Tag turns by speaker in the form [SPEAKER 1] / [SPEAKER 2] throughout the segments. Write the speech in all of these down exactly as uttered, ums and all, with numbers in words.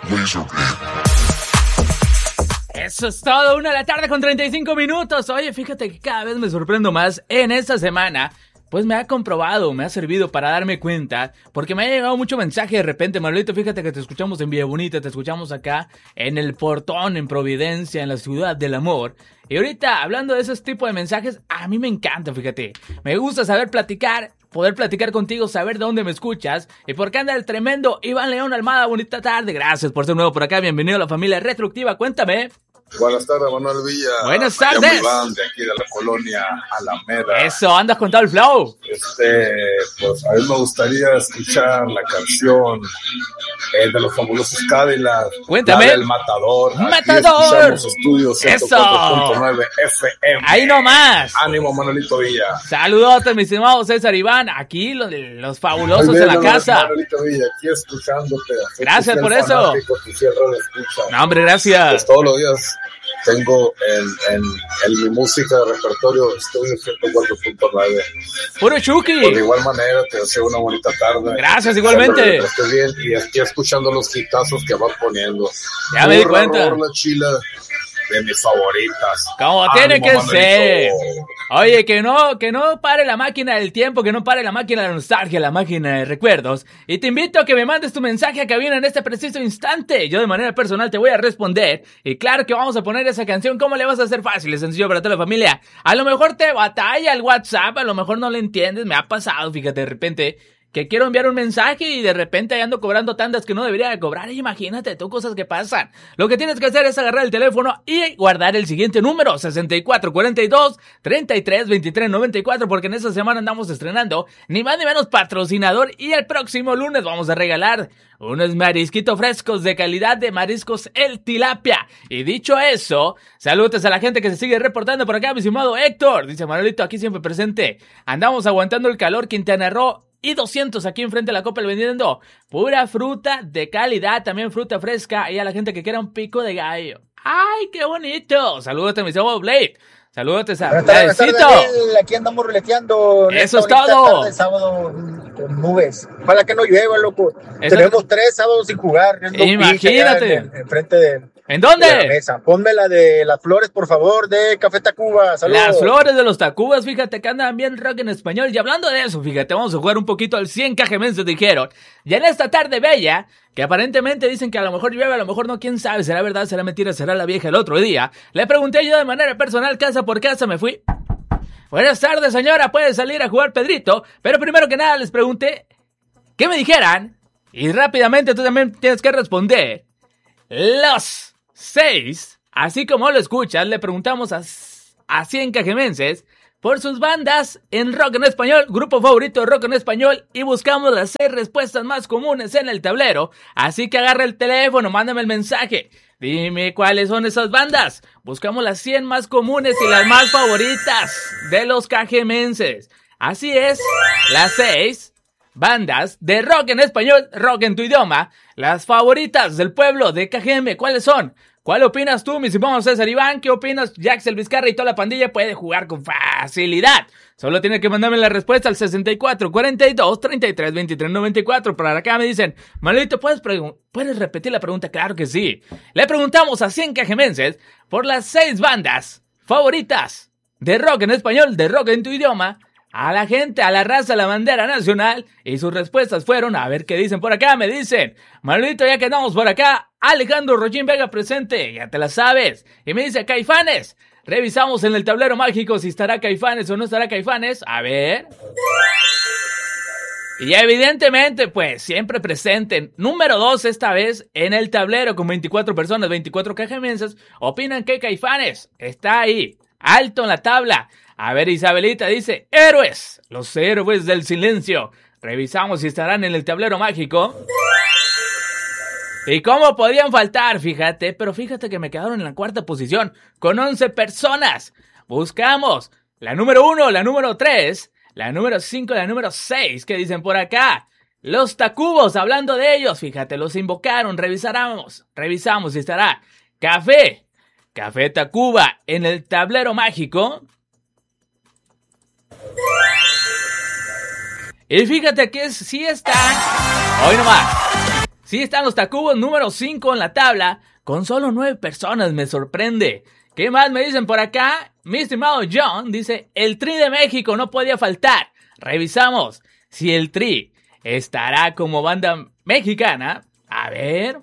[SPEAKER 1] Eso es todo, una de la tarde con treinta y cinco minutos. Oye, fíjate que cada vez me sorprendo más en esta semana. Pues me ha comprobado, me ha servido para darme cuenta, porque me ha llegado mucho mensaje de repente. Manolito, fíjate que te escuchamos en Villa Bonita, te escuchamos acá en El Portón, en Providencia, en la ciudad del amor. Y ahorita, hablando de ese tipo de mensajes, a mí me encanta, fíjate. Me gusta saber platicar, poder platicar contigo, saber de dónde me escuchas. Y por qué anda el tremendo Iván León Almada, bonita tarde. Gracias por ser nuevo por acá, bienvenido a la familia Retroactiva, cuéntame.
[SPEAKER 2] Buenas tardes, Manuel Villa.
[SPEAKER 1] Buenas tardes.
[SPEAKER 2] Iván, de aquí de la colonia Alameda.
[SPEAKER 1] Eso, andas con todo el flow.
[SPEAKER 2] Este, pues a mí me gustaría escuchar la canción eh, de los fabulosos Cadillac.
[SPEAKER 1] Cuéntame.
[SPEAKER 2] El Matador.
[SPEAKER 1] Matador.
[SPEAKER 2] Estudios ciento
[SPEAKER 1] Eso.
[SPEAKER 2] cuatro punto nueve F M.
[SPEAKER 1] Ahí nomás.
[SPEAKER 2] Ánimo, Manuelito Villa.
[SPEAKER 1] Saludotes, mi estimado César Iván. Aquí los, los fabulosos bien, en la
[SPEAKER 2] Manuel,
[SPEAKER 1] casa.
[SPEAKER 2] Manuelito Villa, aquí escuchándote.
[SPEAKER 1] Gracias por eso. No, hombre, gracias.
[SPEAKER 2] Pues todos los días tengo en, en, en mi música de repertorio Estudio ciento cuatro punto nueve.
[SPEAKER 1] Puro Chucky.
[SPEAKER 2] Por igual manera, te deseo una bonita tarde.
[SPEAKER 1] Gracias, igualmente.
[SPEAKER 2] Que estés bien y estoy escuchando los hitazos que vas poniendo.
[SPEAKER 1] Ya me di cuenta.
[SPEAKER 2] La chila de mis favoritas.
[SPEAKER 1] Como
[SPEAKER 2] Ánimo,
[SPEAKER 1] tiene que
[SPEAKER 2] Manuelito.
[SPEAKER 1] ser. Oye, que no, que no pare la máquina del tiempo, que no pare la máquina de la nostalgia, la máquina de recuerdos. Y te invito a que me mandes tu mensaje a cabina en este preciso instante. Yo de manera personal te voy a responder. Y claro que vamos a poner esa canción. ¿Cómo le vas a hacer fácil? Es sencillo para toda la familia. A lo mejor te batalla el WhatsApp, a lo mejor no le entiendes. Me ha pasado, fíjate, de repente que quiero enviar un mensaje y de repente ando cobrando tandas que no debería de cobrar. Imagínate tú, cosas que pasan. Lo que tienes que hacer es agarrar el teléfono y guardar el siguiente número, sesenta y cuatro cuarenta y dos, treinta y tres veintitrés noventa y cuatro, porque en esta semana andamos estrenando ni más ni menos patrocinador y el próximo lunes vamos a regalar unos marisquitos frescos de calidad de Mariscos El Tilapia. Y dicho eso, saludos a la gente que se sigue reportando por acá, mi estimado Héctor. Dice Manuelito, aquí siempre presente. Andamos aguantando el calor, Quintana Roo. Y doscientos aquí enfrente de la Coppel vendiendo pura fruta de calidad, también fruta fresca y a la gente que quiera un pico de gallo. ¡Ay, qué bonito! Saludos a mi amigo Blade. Saludos a Bladecito.
[SPEAKER 3] Aquí andamos ruleteando.
[SPEAKER 1] Eso es todo.
[SPEAKER 3] Tarde, sábado con nubes. Ojalá que no llueva, loco.
[SPEAKER 1] Eso...
[SPEAKER 3] Tenemos tres sábados sin jugar.
[SPEAKER 1] Imagínate.
[SPEAKER 3] En, en frente de...
[SPEAKER 1] ¿En dónde?
[SPEAKER 3] De la mesa. Ponme la de las flores, por favor, de Café Tacuba. Saludos.
[SPEAKER 1] Las flores de los Tacubas, fíjate que andan bien rock en español. Y hablando de eso, fíjate, vamos a jugar un poquito al cien cajemenses, dijeron. Y en esta tarde bella, que aparentemente dicen que a lo mejor llueve, a lo mejor no, quién sabe, será verdad, será mentira, será la vieja el otro día. Le pregunté yo de manera personal, casa por casa, me fui. Buenas tardes, señora, puede salir a jugar Pedrito. Pero primero que nada les pregunté que me dijeran, y rápidamente tú también tienes que responder, los seis, así como lo escuchas, le preguntamos a, a cien cajemenses por sus bandas en rock en español, grupo favorito de rock en español, y buscamos las seis respuestas más comunes en el tablero. Así que agarra el teléfono, mándame el mensaje, dime cuáles son esas bandas. Buscamos las cien más comunes y las más favoritas de los cajemenses. Así es, las seis bandas de rock en español, rock en tu idioma, las favoritas del pueblo de Cajeme. ¿Cuáles son? ¿Cuál opinas tú, mi estimado César Iván? ¿Qué opinas? Jaxel Vizcarra y toda la pandilla puede jugar con facilidad. Solo tiene que mandarme la respuesta al sesenta y cuatro cuarenta y dos, treinta y tres veintitrés noventa y cuatro. Por acá me dicen, Manolito, ¿puedes, ¿puedes repetir la pregunta? Claro que sí. Le preguntamos a cien cajemenses por las seis bandas favoritas de rock en español, de rock en tu idioma, a la gente, a la raza, a la bandera nacional, y sus respuestas fueron, a ver qué dicen por acá, me dicen, Manolito, ya que andamos por acá, Alejandro Rojín Vega presente, ya te la sabes, y me dice, Caifanes, revisamos en el tablero mágico si estará Caifanes o no estará Caifanes, a ver, y evidentemente, pues, siempre presente, número dos esta vez, en el tablero con veinticuatro personas, veinticuatro cajemenses, opinan que Caifanes está ahí, alto en la tabla. A ver, Isabelita dice, héroes, los héroes del silencio. Revisamos si estarán en el tablero mágico. ¿Y cómo podían faltar? Fíjate, pero fíjate que me quedaron en la cuarta posición con once personas. Buscamos la número uno, la número tres, la número cinco y la número seis. ¿Qué dicen por acá? Los Tacubos, hablando de ellos, fíjate, los invocaron. Revisáramos, revisamos si estará Café, Café Tacuba en el tablero mágico. Y fíjate que sí está, hoy nomás, Sí están los Tacubos número cinco en la tabla, con solo nueve personas, me sorprende. ¿Qué más me dicen por acá? Mi estimado John dice, el Tri de México no podía faltar. Revisamos si el Tri estará como banda mexicana. A ver.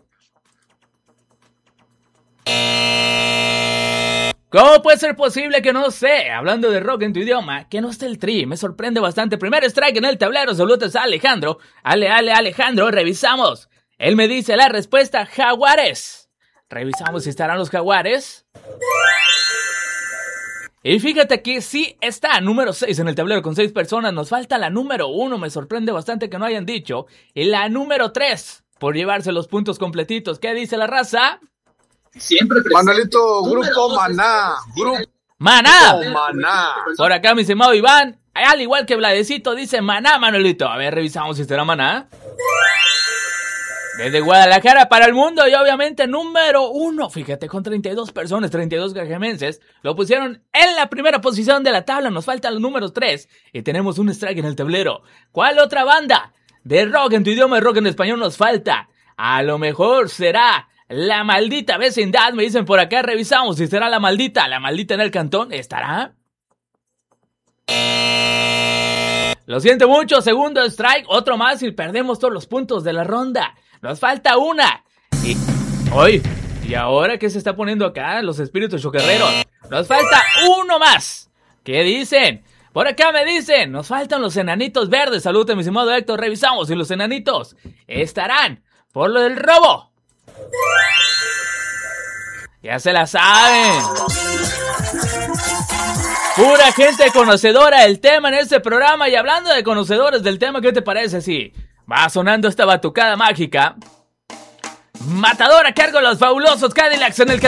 [SPEAKER 1] ¿Cómo puede ser posible que no sé, hablando de rock en tu idioma, que no esté el Tri? Me sorprende bastante. Primer strike en el tablero, saludos a Alejandro. Ale, ale, Alejandro, revisamos. Él me dice la respuesta, Jaguares. Revisamos si estarán los Jaguares. Y fíjate que sí está, número seis en el tablero con seis personas. Nos falta la número uno, me sorprende bastante que no hayan dicho. Y la número tres, por llevarse los puntos completitos. ¿Qué dice la raza?
[SPEAKER 2] Siempre Manuelito, Grupo Maná. Grupo
[SPEAKER 1] Maná.
[SPEAKER 2] Maná.
[SPEAKER 1] Por acá mi estimado Iván, al igual que Vladecito, dice Maná, Manuelito. A ver, revisamos si será Maná. Desde Guadalajara para el mundo y obviamente número uno, fíjate, con treinta y dos personas, treinta y dos cajemenses, lo pusieron en la primera posición de la tabla, nos faltan los números tres y tenemos un strike en el tablero. ¿Cuál otra banda de rock en tu idioma y rock en español nos falta? A lo mejor será La Maldita Vecindad, me dicen por acá, revisamos si será La Maldita, La Maldita en el Cantón, ¿estará? Lo siento mucho, segundo strike, otro más y perdemos todos los puntos de la ronda. Nos falta una. Y... ¡Oye! ¿Y ahora qué se está poniendo acá? Los espíritus chocarreros. Nos falta uno más. ¿Qué dicen? Por acá me dicen, nos faltan los enanitos verdes. Saludos, mi estimado Héctor. Revisamos si los enanitos estarán por lo del robo. Ya se la saben. Pura gente conocedora del tema en este programa. Y hablando de conocedores del tema, ¿qué te parece si va sonando esta batucada mágica? Matador a cargo de los fabulosos Cadillacs en el